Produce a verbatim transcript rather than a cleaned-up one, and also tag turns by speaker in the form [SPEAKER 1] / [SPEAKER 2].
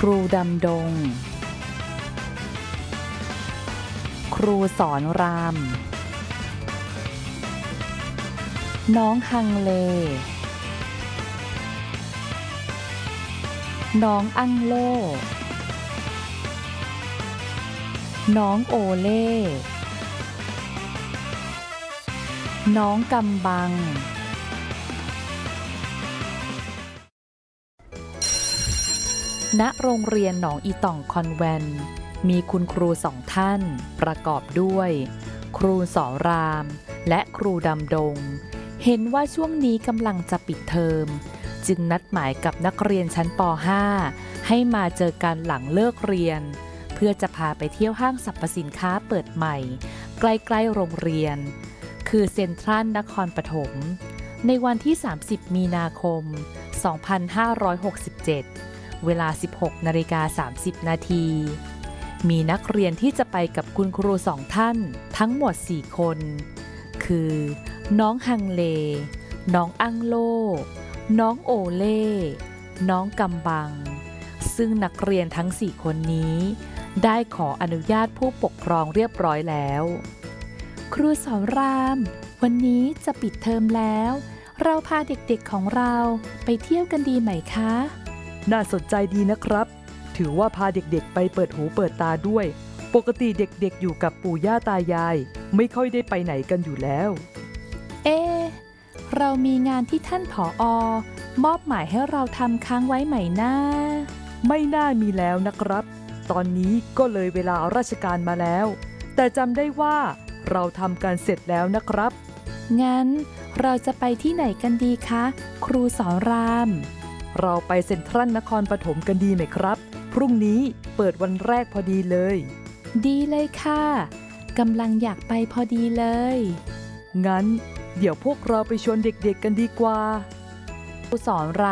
[SPEAKER 1] รูดำดงครูสอนรามน้องฮังเลน้องอังโลน้องโอเล่น้องกำบังณโรงเรียนหนองอีต่องคอนแวนต์มีคุณครูสองท่านประกอบด้วย ครูสอนรามและครูดำดงเห็นว่าช่วงนี้กำลังจะปิดเทอมจึงนัดหมายกับนักเรียนชั้นป .ห้า ให้มาเจอกันหลังเลิกเรียนเพื่อจะพาไปเที่ยวห้างสรรพสินค้าเปิดใหม่ใกล้ๆโรงเรียนคือเซ็นทรัลนครปฐมในวันที่สามสิบมีนาคมสองพันห้าร้อยหกสิบเจ็ดเวลา สิบหกนาฬิกาสามสิบนาทีมีนักเรียนที่จะไปกับคุณครูสองท่านทั้งหมดสี่คนคือน้องฮังเลน้องอังโลน้องโอเล่น้องกำบังซึ่งนักเรียนทั้งสี่คนนี้ได้ขออนุญาตผู้ปกครองเรียบร้อยแล้วครูสอนรามวันนี้จะปิดเทอมแล้วเราพาเด็กๆของเราไปเที่ยวกันดีไหมคะ
[SPEAKER 2] น่าสนใจดีนะครับถือว่าพาเด็กๆไปเปิดหูเปิดตาด้วยปกติเด็กๆอยู่กับปู่ย่าตายายไม่ค่อยได้ไปไหนกันอยู่แล้ว
[SPEAKER 1] เอ๊ะเรามีงานที่ท่านผอ.มอบหมายให้เราทำค้างไว้ไหมนะ
[SPEAKER 2] ไม่น่ามีแล้วนะครับตอนนี้ก็เลยเวลาราชการมาแล้วแต่จำได้ว่าเราทำกันเสร็จแล้วนะครับ
[SPEAKER 1] งั้นเราจะไปที่ไหนกันดีคะครูสอนราม
[SPEAKER 2] เราไปเซ็นทรัลนครปฐมกันดีไหมครับพรุ่งนี้เปิดวันแรกพอดีเลย
[SPEAKER 1] ดีเลยค่ะกำลังอยากไปพอดีเลย
[SPEAKER 2] งั้นเดี๋ยวพวกเราไปชวนเด็กๆกันดีกว่า
[SPEAKER 1] ครูสอนร